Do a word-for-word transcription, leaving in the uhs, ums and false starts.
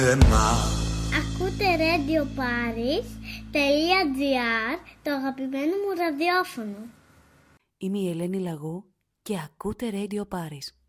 Ακούτε Radio Paris τελεία τζι άρ, το αγαπημένο μου ραδιόφωνο. Είμαι η Ελένη Λαγού και ακούτε Radio Paris.